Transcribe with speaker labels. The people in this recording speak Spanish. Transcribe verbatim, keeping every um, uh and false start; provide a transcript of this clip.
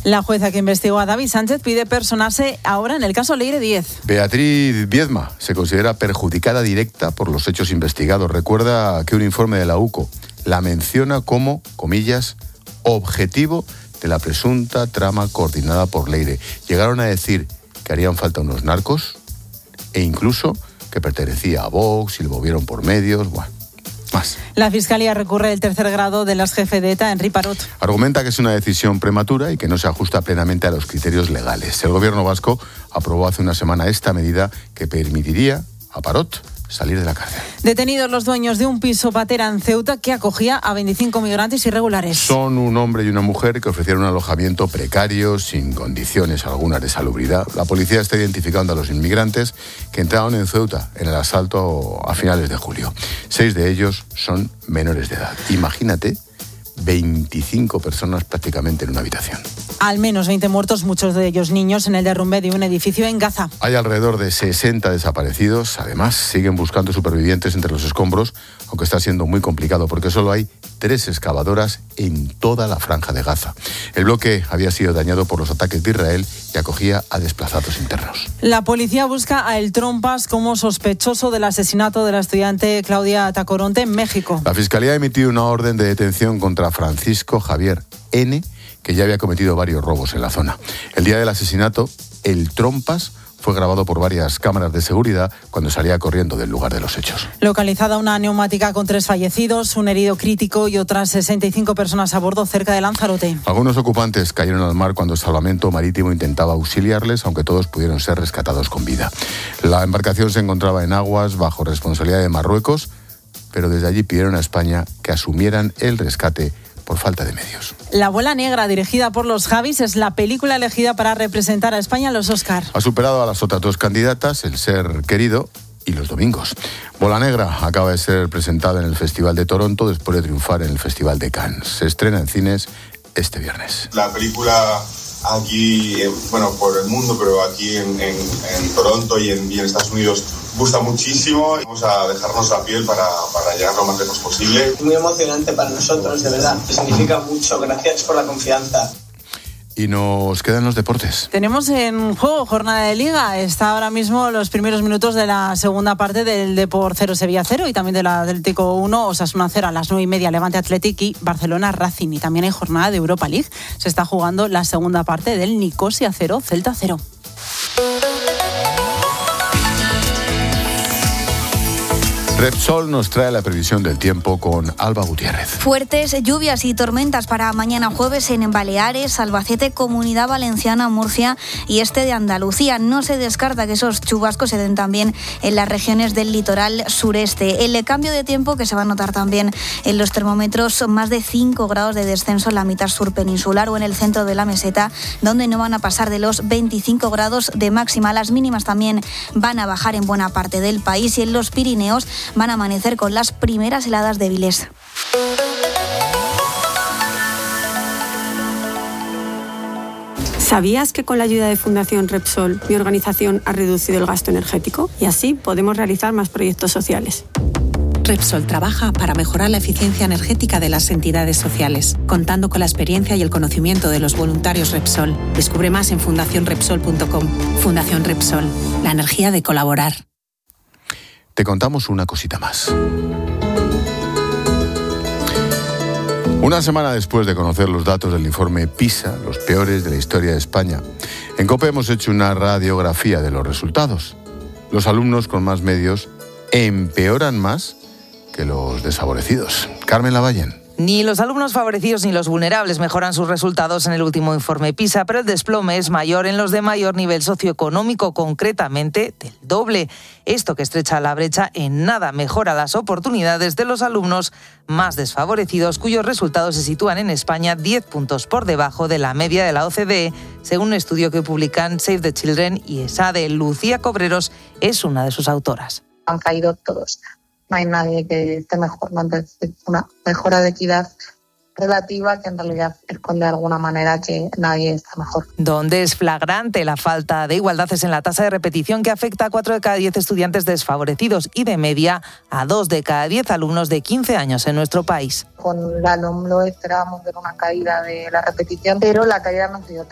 Speaker 1: La jueza que investigó a David Sánchez pide personarse ahora en el caso Leire Díez.
Speaker 2: Beatriz Viedma se considera perjudicada directa por los hechos investigados. Recuerda que un informe de la U C O la menciona como, comillas, objetivo de la presunta trama coordinada por Leire. Llegaron a decir que harían falta unos narcos e incluso que pertenecía a Vox y lo movieron por medios. Bueno, más.
Speaker 1: La Fiscalía recurre el tercer grado del exjefe de ETA, Henri Parot.
Speaker 2: Argumenta que es una decisión prematura y que no se ajusta plenamente a los criterios legales. El gobierno vasco aprobó hace una semana esta medida que permitiría a Parot salir de la cárcel.
Speaker 1: Detenidos los dueños de un piso patera en Ceuta que acogía a veinticinco migrantes irregulares.
Speaker 2: Son un hombre y una mujer que ofrecieron un alojamiento precario, sin condiciones algunas de salubridad. La policía está identificando a los inmigrantes que entraron en Ceuta en el asalto a finales de julio. Seis de ellos son menores de edad. Imagínate, veinticinco personas prácticamente en una habitación.
Speaker 1: Al menos veinte muertos, muchos de ellos niños, en el derrumbe de un edificio en Gaza.
Speaker 2: Hay alrededor de sesenta desaparecidos. Además, siguen buscando supervivientes entre los escombros, aunque está siendo muy complicado porque solo hay tres excavadoras en toda la franja de Gaza. El bloque había sido dañado por los ataques de Israel y acogía a desplazados internos.
Speaker 1: La policía busca a El Trompas como sospechoso del asesinato de la estudiante Claudia Tacoronte en México.
Speaker 2: La Fiscalía ha emitido una orden de detención contra Francisco Javier N., que ya había cometido varios robos en la zona. El día del asesinato, El Trompas fue grabado por varias cámaras de seguridad cuando salía corriendo del lugar de los hechos.
Speaker 1: Localizada una neumática con tres fallecidos, un herido crítico y otras sesenta y cinco personas a bordo cerca de Lanzarote.
Speaker 2: Algunos ocupantes cayeron al mar cuando el salvamento marítimo intentaba auxiliarles, aunque todos pudieron ser rescatados con vida. La embarcación se encontraba en aguas bajo responsabilidad de Marruecos, pero desde allí pidieron a España que asumieran el rescate por falta de medios.
Speaker 1: La Bola Negra, dirigida por los Javis, es la película elegida para representar a España en los Oscar.
Speaker 2: Ha superado a las otras dos candidatas, El Ser Querido y Los Domingos. Bola Negra acaba de ser presentada en el Festival de Toronto después de triunfar en el Festival de Cannes. Se estrena en cines este viernes.
Speaker 3: La película aquí, bueno, por el mundo, pero aquí en, en, en Toronto y en, y en Estados Unidos gusta muchísimo. Vamos a dejarnos la piel para, para llegar lo más lejos posible.
Speaker 4: Muy emocionante para nosotros, de verdad. Significa mucho. Gracias por la confianza.
Speaker 2: Y nos quedan los deportes.
Speaker 1: Tenemos en juego jornada de Liga. Está ahora mismo los primeros minutos de la segunda parte del Depor cero Sevilla cero y también del Atlético uno Osasuna cero a las nueve y media Levante Athletic y Barcelona Racing. Y también hay jornada de Europa League. Se está jugando la segunda parte del Nicosia cero Celta cero.
Speaker 2: Repsol nos trae la previsión del tiempo con Alba Gutiérrez.
Speaker 5: Fuertes lluvias y tormentas para mañana jueves en Baleares, Albacete, Comunidad Valenciana, Murcia y este de Andalucía. No se descarta que esos chubascos se den también en las regiones del litoral sureste. El cambio de tiempo que se va a notar también en los termómetros, más de cinco grados de descenso en la mitad sur peninsular o en el centro de la meseta, donde no van a pasar de los veinticinco grados de máxima. Las mínimas también van a bajar en buena parte del país y en los Pirineos van a amanecer con las primeras heladas débiles.
Speaker 6: ¿Sabías que con la ayuda de Fundación Repsol mi organización ha reducido el gasto energético? Y así podemos realizar más proyectos sociales.
Speaker 7: Repsol trabaja para mejorar la eficiencia energética de las entidades sociales, contando con la experiencia y el conocimiento de los voluntarios Repsol. Descubre más en fundación repsol punto com. Fundación Repsol, la energía de colaborar.
Speaker 2: Te contamos una cosita más. Una semana después de conocer los datos del informe PISA, los peores de la historia de España, en COPE hemos hecho una radiografía de los resultados. Los alumnos con más medios empeoran más que los desfavorecidos. Carmen Lavallén.
Speaker 8: Ni los alumnos favorecidos ni los vulnerables mejoran sus resultados en el último informe PISA, pero el desplome es mayor en los de mayor nivel socioeconómico, concretamente del doble. Esto que estrecha la brecha en nada mejora las oportunidades de los alumnos más desfavorecidos, cuyos resultados se sitúan en España diez puntos por debajo de la media de la O C D E, según un estudio que publican Save the Children y ESADE. Lucía Cobreros es una de sus autoras.
Speaker 9: Han caído todos. No hay nadie que esté mejor, no es una mejora de equidad relativa que en realidad esconde de alguna manera que nadie está mejor.
Speaker 8: Donde es flagrante la falta de igualdad es en la tasa de repetición, que afecta a cuatro de cada diez estudiantes desfavorecidos y de media a dos de cada diez alumnos de quince años en nuestro país.
Speaker 9: Con la LOMLOE esperábamos ver una caída de la repetición, pero la caída no ha sido